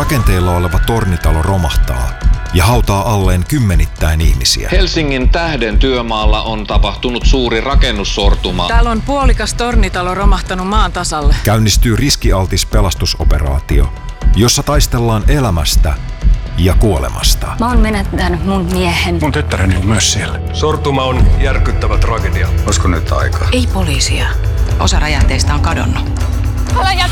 Rakenteilla oleva tornitalo romahtaa ja hautaa alleen kymmenittäin ihmisiä. Helsingin Tähden työmaalla on tapahtunut suuri rakennussortuma. Täällä on puolikas tornitalo romahtanut maan tasalle. Käynnistyy riskialtis pelastusoperaatio, jossa taistellaan elämästä ja kuolemasta. Mä oon menettänyt mun miehen. Mun tyttäreni on myös siellä. Sortuma on järkyttävä tragedia. Olisiko nyt aika? Ei poliisia. Osa räjähteistä on kadonnut.